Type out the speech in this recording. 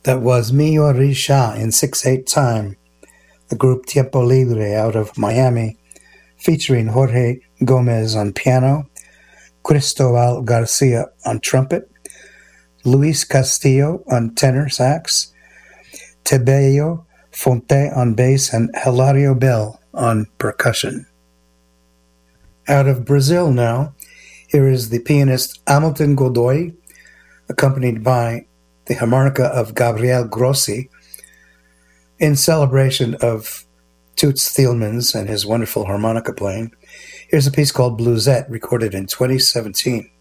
That was Mi Orisha in 6/8 time, the group Tiempo Libre out of Miami, featuring Jorge Gomez on piano, Cristobal Garcia on trumpet, Luis Castillo on tenor sax, Tebello Fonte on bass, and Hilario Bell on percussion. Out of Brazil now, here is the pianist Hamilton Godoy, accompanied by the harmonica of Gabriel Grossi, in celebration of Toots Thielmans and his wonderful harmonica playing. Here's a piece called Bluesette, recorded in 2017.